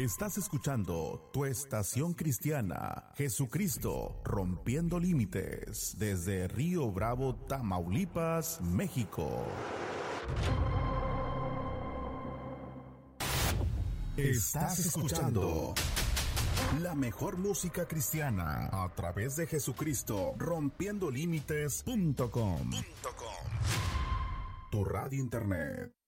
Estás escuchando tu estación cristiana, Jesucristo, rompiendo límites, desde Río Bravo, Tamaulipas, México. Estás escuchando la mejor música cristiana a través de Jesucristo, rompiendo límites.com. Tu radio internet.